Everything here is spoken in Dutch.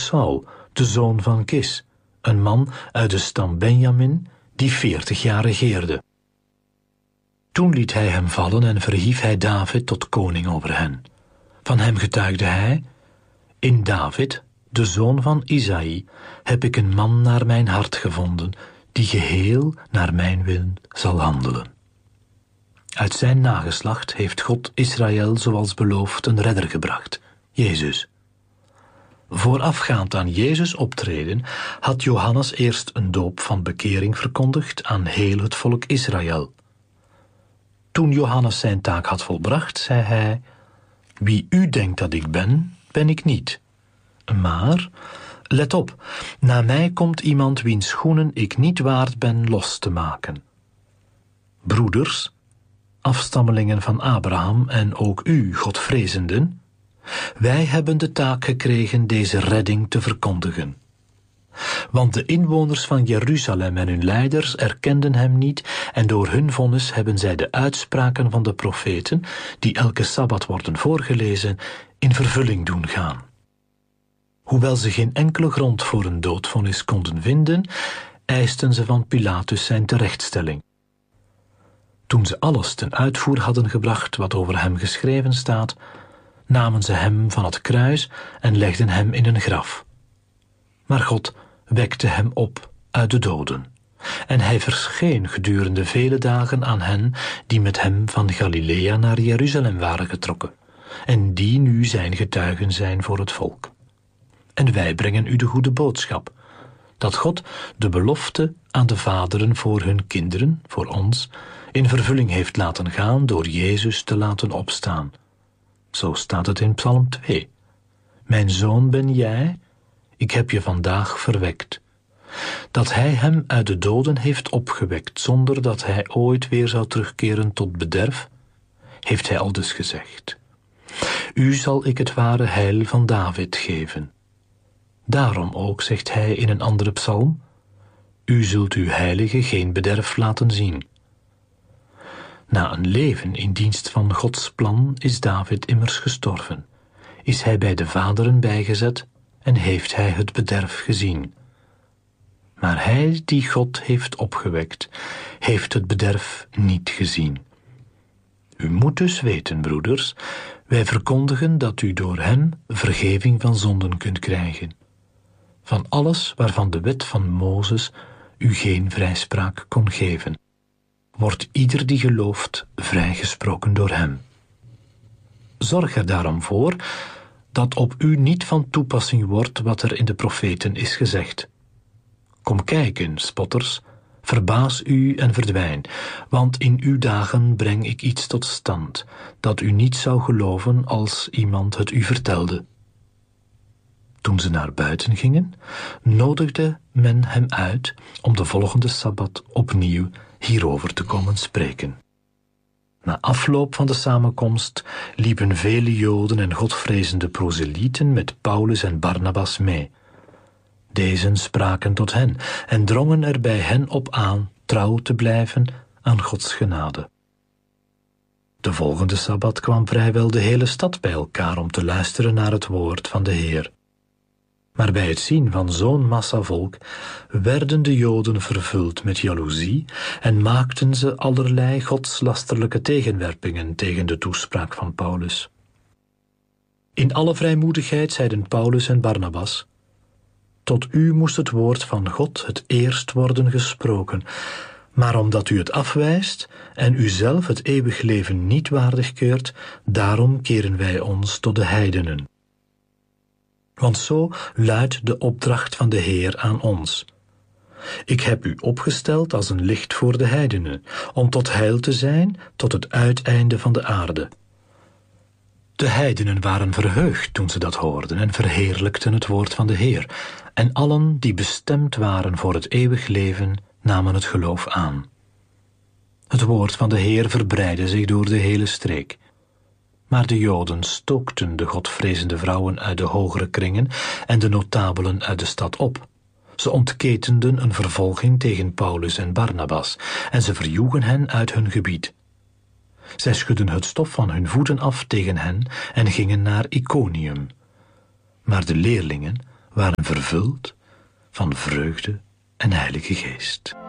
Saul, de zoon van Kis, een man uit de stam Benjamin die 40 jaar regeerde. Toen liet hij hem vallen en verhief hij David tot koning over hen. Van hem getuigde hij: in David, de zoon van Isaï, heb ik een man naar mijn hart gevonden, die geheel naar mijn wil zal handelen. Uit zijn nageslacht heeft God Israël zoals beloofd een redder gebracht, Jezus. Voorafgaand aan Jezus' optreden had Johannes eerst een doop van bekering verkondigd aan heel het volk Israël. Toen Johannes zijn taak had volbracht, zei hij: wie u denkt dat ik ben, ben ik niet. Maar, let op, na mij komt iemand wiens schoenen ik niet waard ben los te maken. Broeders, afstammelingen van Abraham en ook u, Godvrezenden, wij hebben de taak gekregen deze redding te verkondigen. Want de inwoners van Jeruzalem en hun leiders erkenden hem niet en door hun vonnis hebben zij de uitspraken van de profeten, die elke sabbat worden voorgelezen, in vervulling doen gaan. Hoewel ze geen enkele grond voor een doodvonnis konden vinden, eisten ze van Pilatus zijn terechtstelling. Toen ze alles ten uitvoer hadden gebracht wat over hem geschreven staat, namen ze hem van het kruis en legden hem in een graf. Maar God wekte hem op uit de doden, en hij verscheen gedurende vele dagen aan hen die met hem van Galilea naar Jeruzalem waren getrokken, en die nu zijn getuigen zijn voor het volk. En wij brengen u de goede boodschap, dat God de belofte aan de vaderen voor hun kinderen, voor ons, in vervulling heeft laten gaan door Jezus te laten opstaan. Zo staat het in Psalm 2. Mijn zoon ben jij, ik heb je vandaag verwekt. Dat hij hem uit de doden heeft opgewekt, zonder dat hij ooit weer zou terugkeren tot bederf, heeft hij aldus gezegd. U zal ik het ware heil van David geven. Daarom ook zegt hij in een andere psalm: u zult uw heilige geen bederf laten zien. Na een leven in dienst van Gods plan is David immers gestorven, is hij bij de vaderen bijgezet en heeft hij het bederf gezien. Maar hij die God heeft opgewekt, heeft het bederf niet gezien. U moet dus weten, broeders, wij verkondigen dat u door hem vergeving van zonden kunt krijgen. Van alles waarvan de wet van Mozes u geen vrijspraak kon geven, wordt ieder die gelooft vrijgesproken door hem. Zorg er daarom voor dat op u niet van toepassing wordt wat er in de profeten is gezegd. Kom kijken, spotters, verbaas u en verdwijn, want in uw dagen breng ik iets tot stand, dat u niet zou geloven als iemand het u vertelde. Toen ze naar buiten gingen, nodigde men hem uit om de volgende sabbat opnieuw hierover te komen spreken. Na afloop van de samenkomst liepen vele Joden en godvrezende proselieten met Paulus en Barnabas mee. Dezen spraken tot hen en drongen er bij hen op aan trouw te blijven aan Gods genade. De volgende sabbat kwam vrijwel de hele stad bij elkaar om te luisteren naar het woord van de Heer. Maar bij het zien van zo'n massa volk werden de Joden vervuld met jaloezie en maakten ze allerlei godslasterlijke tegenwerpingen tegen de toespraak van Paulus. In alle vrijmoedigheid zeiden Paulus en Barnabas: tot u moest het woord van God het eerst worden gesproken, maar omdat u het afwijst en u zelf het eeuwig leven niet waardig keurt, daarom keren wij ons tot de heidenen. Want zo luidt de opdracht van de Heer aan ons. Ik heb u opgesteld als een licht voor de heidenen, om tot heil te zijn tot het uiteinde van de aarde. De heidenen waren verheugd toen ze dat hoorden en verheerlijkten het woord van de Heer, en allen die bestemd waren voor het eeuwig leven namen het geloof aan. Het woord van de Heer verbreidde zich door de hele streek. Maar de Joden stookten de godvrezende vrouwen uit de hogere kringen en de notabelen uit de stad op. Ze ontketenden een vervolging tegen Paulus en Barnabas en ze verjoegen hen uit hun gebied. Zij schudden het stof van hun voeten af tegen hen en gingen naar Iconium. Maar de leerlingen waren vervuld van vreugde en Heilige Geest.